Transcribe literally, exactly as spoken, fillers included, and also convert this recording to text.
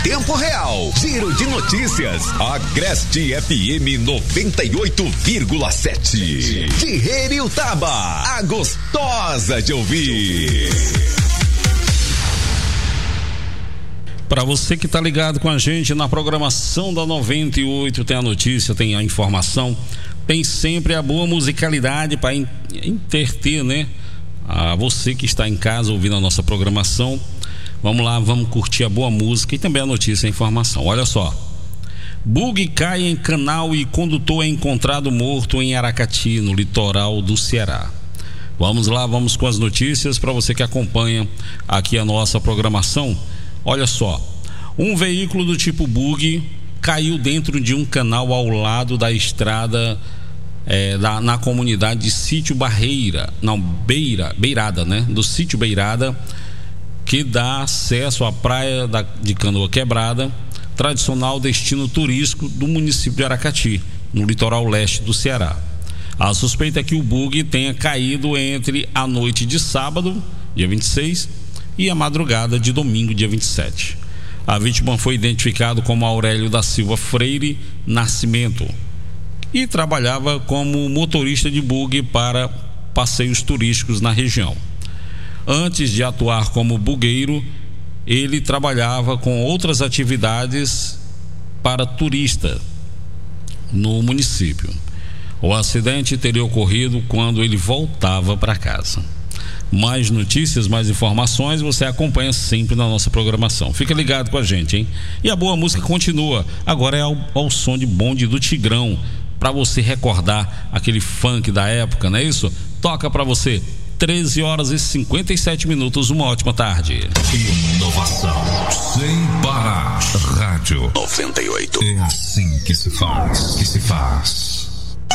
tempo real. Giro de notícias. Agreste F M noventa e oito vírgula sete. De Heriutaba, a gostosa de ouvir. Para você que está ligado com a gente na programação da noventa e oito, tem a notícia, tem a informação, tem sempre a boa musicalidade para interter, né? A você que está em casa ouvindo a nossa programação. Vamos lá, vamos curtir a boa música e também a notícia e a informação. Olha só. Bug cai em canal e condutor é encontrado morto em Aracati, no litoral do Ceará. Vamos lá, vamos com as notícias para você que acompanha aqui a nossa programação. Olha só, um veículo do tipo bug caiu dentro de um canal ao lado da estrada é, da, na comunidade de Sítio Barreira, não, Beira, Beirada, né? Do Sítio Beirada, que dá acesso à praia da, de Canoa Quebrada, tradicional destino turístico do município de Aracati, no litoral leste do Ceará. A suspeita é que o bug tenha caído entre a noite de sábado, dia vinte e seis, e a madrugada de domingo, dia vinte e sete. A vítima foi identificada como Aurélio da Silva Freire Nascimento e trabalhava como motorista de bug para passeios turísticos na região. Antes de atuar como bugueiro, ele trabalhava com outras atividades para turista no município. O acidente teria ocorrido quando ele voltava para casa. Mais notícias, mais informações você acompanha sempre na nossa programação. Fica ligado com a gente, hein? E a boa música continua. Agora é ao, ao som de Bonde do Tigrão, para você recordar aquele funk da época, não é isso? Toca para você. treze horas e cinquenta e sete minutos. Uma ótima tarde. Inovação sem parar. Rádio noventa e oito. É assim que se faz, que se faz.